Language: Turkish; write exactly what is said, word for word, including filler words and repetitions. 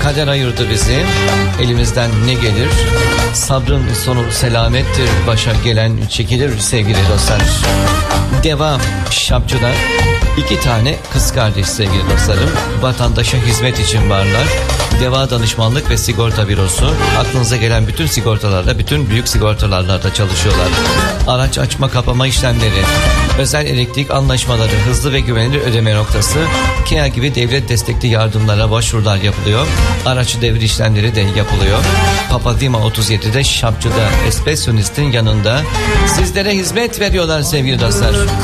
kader ayırdı bizi. Elimizden ne gelir? Sabrın sonu selamettir. Başa gelen çekilir sevgili dostlar. Devam Şapçı'da iki tane kız kardeş sevgili dostlarım. Vatandaşa hizmet için varlar. Deva Danışmanlık ve Sigorta Bürosu. Aklınıza gelen bütün sigortalarda, bütün büyük sigortalarda çalışıyorlar. Araç açma kapama işlemleri, özel elektrik anlaşmaları, hızlı ve güvenilir ödeme noktası, K E A gibi devlet destekli yardımlara başvurular yapılıyor. Araç devir işlemleri de yapılıyor. Papadima otuz yedi'de Şapçı'da Espressionist'in yanında sizlere hizmet veriyorlar sevgili dostlar.